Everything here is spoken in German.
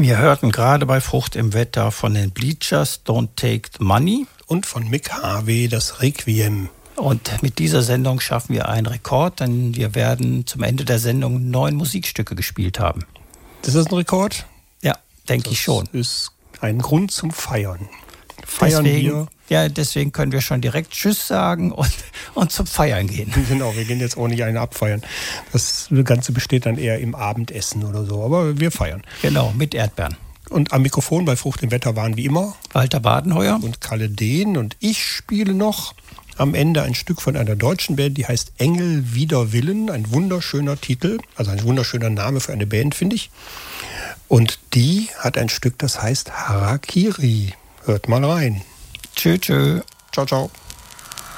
Wir hörten gerade bei Frucht im Wetter von den Bleachers Don't Take the Money. Und von Mick Harvey das Requiem. Und mit dieser Sendung schaffen wir einen Rekord, denn wir werden zum Ende der Sendung 9 Musikstücke gespielt haben. Das ist ein Rekord? Ja, denke ich schon. Das ist ein Grund zum Feiern. Feiern wir. Ja, deswegen können wir schon direkt Tschüss sagen und zum Feiern gehen. Genau, wir gehen jetzt auch nicht einen abfeiern. Das Ganze besteht dann eher im Abendessen oder so, aber wir feiern. Genau, mit Erdbeeren. Und am Mikrofon bei Frucht im Wetter waren wie immer Walter Badenheuer und Kalle Dehn, und ich spiele noch am Ende ein Stück von einer deutschen Band, die heißt Engel wider Willen. Ein wunderschöner Titel, also ein wunderschöner Name für eine Band, finde ich. Und die hat ein Stück, das heißt Harakiri. Hört mal rein. Tschö, tschö. Ciao, ciao.